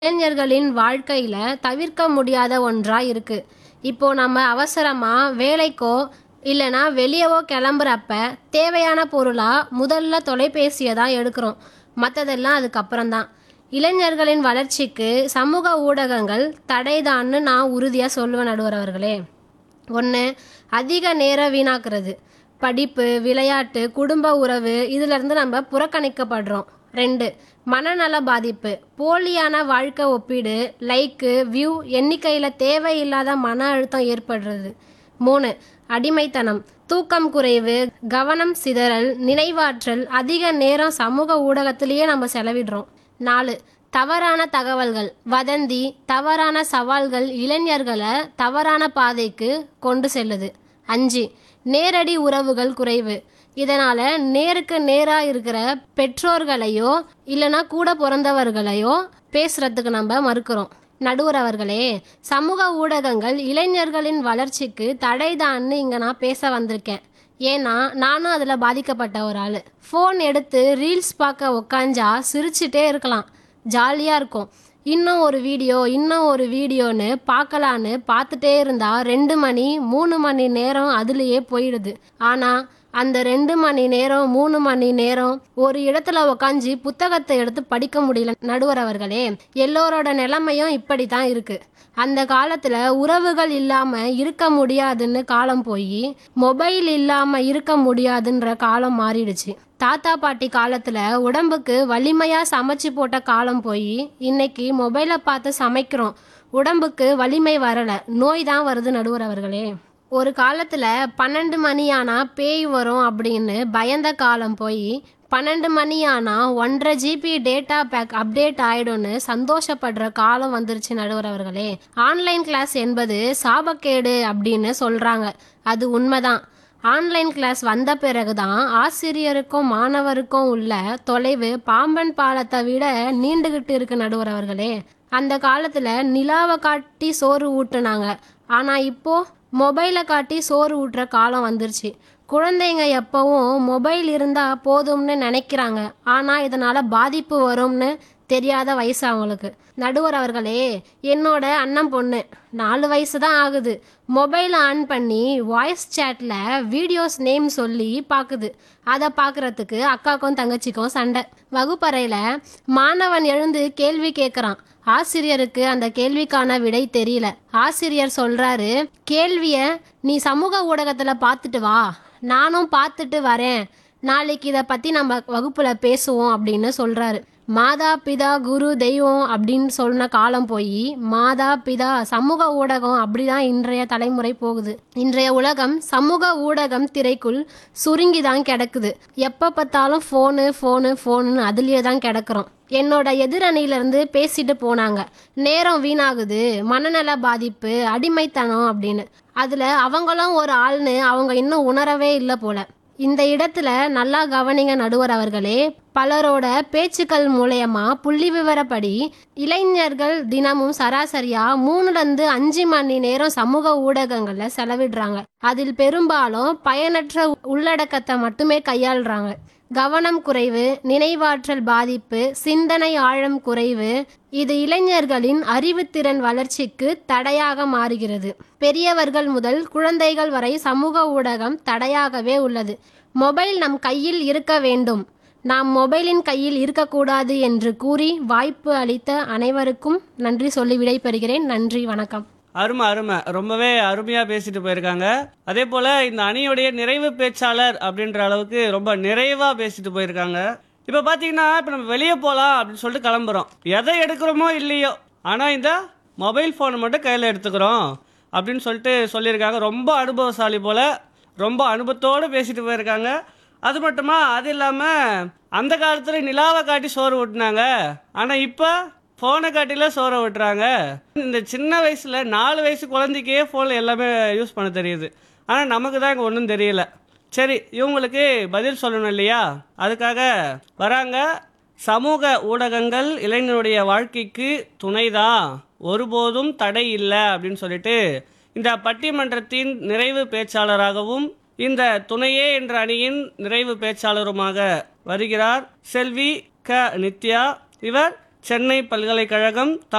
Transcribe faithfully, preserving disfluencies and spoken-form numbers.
இளைஞர்களின் வாழ்க்கையில தவிர்க்க முடியாத ஒன்றா இருக்கு. இப்போ நம்ம அவசரமா வேலைக்கோ இல்லனா வெளியவோ கிளம்புறப்ப தேவையான பொருளா முதல்ல தொலைபேசியை தான் எடுக்கிறோம். மற்றதெல்லாம் அதுக்கப்புறம் தான். இளைஞர்களின் வளர்ச்சிக்கு சமூக ஊடகங்கள் தடைதான்னு நான் உறுதியாக சொல்லுவேன் நடுவர் அவர்களே. ஒன்று, அதிக நேரம் வீணாக்குறது. படிப்பு, விளையாட்டு, குடும்ப உறவு இதிலிருந்து நம்ம புறக்கணிக்கப்படுறோம். ரெண்டு, மனநல பாதிப்பு. போலியான வாழ்க்கை ஒப்பீடு, லைக்கு, வியூ எண்ணிக்கையில் தேவையில்லாத மன அழுத்தம் ஏற்படுறது. மூணு, அடிமைத்தனம். தூக்கம் குறைவு, கவனம் சிதறல், நினைவாற்றல், அதிக நேரம் சமூக ஊடகத்திலேயே நம்ம செலவிடுறோம். நாலு, தவறான தகவல்கள், வதந்தி, தவறான சவால்கள் இளைஞர்களை தவறான பாதைக்கு கொண்டு செல்லுது. அஞ்சு, நேரடி உறவுகள் குறைவு. இதனால் நேருக்கு நேராக இருக்கிற பெற்றோர்களையோ இல்லைனா கூட பிறந்தவர்களையோ பேசுகிறதுக்கு நம்ம மறுக்கிறோம். நடுவர் அவர்களே, சமூக ஊடகங்கள் இளைஞர்களின் வளர்ச்சிக்கு தடைதான்னு இங்கே நான் பேச வந்திருக்கேன். ஏன்னா நானும் அதில் பாதிக்கப்பட்ட ஒரு ஆள். ஃபோன் எடுத்து ரீல்ஸ் பார்க்க உக்காஞ்சா சிரிச்சிட்டே இருக்கலாம், ஜாலியாக இருக்கும். இன்னும் ஒரு வீடியோ இன்னும் ஒரு வீடியோன்னு பார்க்கலான்னு பார்த்துட்டே இருந்தால் ரெண்டு மணி மூணு மணி நேரம் அதுலேயே போயிடுது. ஆனால் அந்த ரெண்டு மணி நேரம் மூணு மணி நேரம் ஒரு இடத்துல உக்காஞ்சி புத்தகத்தை எடுத்து படிக்க முடியல. நடுவர் அவர்களே, எல்லோரோட நிலைமையும் இப்படி தான் இருக்கு. அந்த காலத்தில் உறவுகள் இல்லாமல் இருக்க முடியாதுன்னு காலம் போய் மொபைல் இல்லாமல் இருக்க முடியாதுன்ற காலம் மாறிடுச்சு. தாத்தா பாட்டி காலத்தில் உடம்புக்கு வலிமையாக சமைச்சு போட்ட காலம் போய் இன்னைக்கு மொபைலை பார்த்து சமைக்கிறோம், உடம்புக்கு வலிமை வரலை, நோய் தான் வருது. நடுவர் அவர்களே, ஒரு காலத்தில் பன்னெண்டு மணி ஆனால் பேய் வரும் அப்படின்னு பயந்த காலம் போய் பன்னெண்டு மணி ஆனால் ஒன்றரை ஜிபி டேட்டா பேக் அப்டேட் ஆகிடும்னு சந்தோஷப்படுற காலம் வந்துருச்சு. நடுவர் அவர்களே, ஆன்லைன் கிளாஸ் என்பது சாபக்கேடு அப்படின்னு சொல்கிறாங்க. அது உண்மைதான். ஆன்லைன் கிளாஸ் வந்த பிறகு தான் ஆசிரியருக்கும் மாணவருக்கும் உள்ள தொலைவு பாம்பன் பாலத்தை விட நீண்டுகிட்டு இருக்கு. நடுவர் அவர்களே, அந்த காலத்தில் நிலாவை காட்டி சோறு ஊட்டுனாங்க, ஆனால் இப்போது மொபைலை காட்டி சோறு ஊட்டுற காலம் வந்துருச்சு. குழந்தைங்க எப்பவும் மொபைல் இருந்தால் போதும்னு நினைக்கிறாங்க, ஆனால் இதனால் பாதிப்பு வரும்னு தெரியாத வயசு அவங்களுக்கு. நடுவர் அவர்களே, என்னோட அண்ணன் பொண்ணு நாலு வயசு தான் ஆகுது. மொபைல் ஆன் பண்ணி வாய்ஸ் சேட்டில் வீடியோஸ் நேம் சொல்லி பார்க்குது. அதை பார்க்குறதுக்கு அக்காக்கும் தங்கச்சிக்கும் சண்டை. வகுப்பறையில் மாணவன் எழுந்து கேள்வி கேட்குறான். ஆசிரியருக்கு அந்த கேள்விக்கான விடை தெரியல. ஆசிரியர் சொல்கிறாரு, கேள்வியை நீ சமூக ஊடகத்தில் பார்த்துட்டு வா, நானும் பார்த்துட்டு வரேன், நாளைக்கு இதை பற்றி நம்ம வகுப்பில் பேசுவோம் அப்படின்னு சொல்கிறாரு. மாதா பிதா குரு தெய்வம் அப்படின்னு சொன்ன காலம் போய் மாதா பிதா சமூக ஊடகம் அப்படிதான் இன்றைய தலைமுறை போகுது. இன்றைய உலகம் சமூக ஊடகம் திரைக்குள் சுருங்கி தான் கிடக்குது. எப்போ பார்த்தாலும் ஃபோனு ஃபோனு ஃபோனு அதுலேயே தான் கிடக்கிறோம். என்னோட எதிரணியிலேருந்து பேசிட்டு போனாங்க, நேரம் வீணாகுது, மனநல பாதிப்பு, அடிமைத்தனம் அப்படின்னு. அதில் அவங்களும் ஒரு ஆள்னு அவங்க இன்னும் உணரவே இல்லை போல. இந்த இடத்துல நல்லா கவனிங்க நடுவர் அவர்களே. பலரோட பேச்சுக்கள் மூலயமா புள்ளி விவரப்படி இளைஞர்கள் தினமும் சராசரியா மூணுலேருந்து அஞ்சு மணி நேரம் சமூக ஊடகங்களில் செலவிடுறாங்க. அதில் பெரும்பாலும் பயனற்ற உள்ளடக்கத்தை மட்டுமே கையாளுறாங்க. கவனம் குறைவு, நினைவாற்றல் பாதிப்பு, சிந்தனை ஆழம் குறைவு, இது இளைஞர்களின் அறிவுத்திறன் வளர்ச்சிக்கு தடையாக மாறுகிறது. பெரியவர்கள் முதல் குழந்தைகள் வரை சமூக ஊடகம் தடையாகவே உள்ளது. மொபைல் நம் கையில் இருக்க வேண்டும், நாம் மொபைலின் கையில் இருக்கக்கூடாது என்று கூறி வாய்ப்பு அளித்த அனைவருக்கும் நன்றி சொல்லி விடைபெறுகிறேன். நன்றி, வணக்கம். அருமை அருமை ரொம்பவே அருமையாக பேசிட்டு போயிருக்காங்க. அதே போல் இந்த அணியுடைய நிறைவு பேச்சாளர் அப்படின்ற அளவுக்கு ரொம்ப நிறைவாக பேசிட்டு போயிருக்காங்க. இப்போ பார்த்தீங்கன்னா, இப்போ நம்ம வெளியே போகலாம் அப்படின்னு சொல்லிட்டு கிளம்புறோம். எதை எடுக்கிறோமோ இல்லையோ, ஆனால் இந்த மொபைல் ஃபோனை மட்டும் கையில் எடுத்துக்கிறோம் அப்படின்னு சொல்லிட்டு சொல்லியிருக்காங்க. ரொம்ப அனுபவசாலி போல், ரொம்ப அனுபவத்தோடு பேசிட்டு போயிருக்காங்க. அது மட்டுமா, அது இல்லாமல் அந்த காலத்தில் நிலாவை காட்டி சோறு ஊட்டினாங்க, ஆனால் இப்போ ஃபோனை காட்டில சோறை விட்டுறாங்க. இந்த சின்ன வயசில் நாலு வயசு குழந்தைக்கே ஃபோனில் எல்லாமே யூஸ் பண்ண தெரியுது, ஆனால் நமக்கு தான் இங்கே ஒன்றும் தெரியல. சரி, இவங்களுக்கு பதில் சொல்லணும் இல்லையா, அதுக்காக வராங்க. சமூக ஊடகங்கள் இளைஞனுடைய வாழ்க்கைக்கு துணைதான், ஒருபோதும் தடை இல்லை அப்படின்னு சொல்லிட்டு இந்த பட்டிமன்றத்தின் நிறைவு பேச்சாளராகவும் இந்த துணையே என்ற அணியின் நிறைவு பேச்சாளருமாக வருகிறார் செல்வி க நித்யா. இவர் சென்னை பல்கலைக்கழகம்